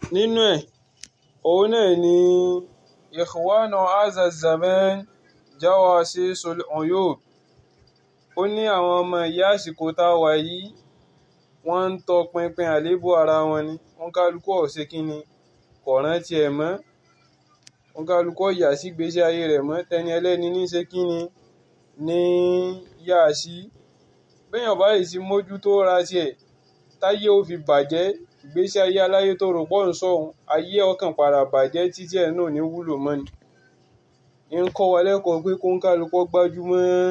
nínú ẹ̀ òun náà ni ikhwana hadha zaman jawasisul uyub. Ó ní àwọn ọmọ ìyá àsìkò tá a wà yìí wọ́n ń tọpinpin àléébù ara wọn ni. Wọ́n kálukú ò ṣe kí ni kò rántí ẹ̀ mọ́. Wọ́n kálukú ò yà sí ìgbésí ayé rẹ̀ mọ́. Tẹni ẹlẹ́ni ní ṣe kí ni ní yà sí. Béèyàn bá yìí sí mójútó ra tiẹ̀ táyé ó fi bàjẹ́, ìgbésí ayé aláyé tó rò pọ̀ ń sọ̀hún ayé ọkàn padà bàjẹ́ títí ẹ̀ náà ní wúlò mọ́ ni. Ń kọ́ wa lẹ́kọ̀ọ́ pé kó ń kálukú gbájúmọ́